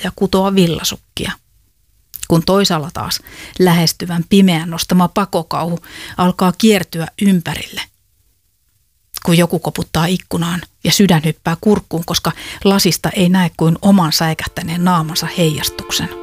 ja kutoa villasukkia. Kun toisaalla taas lähestyvän pimeän nostama pakokauhu alkaa kiertyä ympärille. Kun joku koputtaa ikkunaan ja sydän hyppää kurkkuun, koska lasista ei näe kuin oman säikähtäneen naamansa heijastuksen.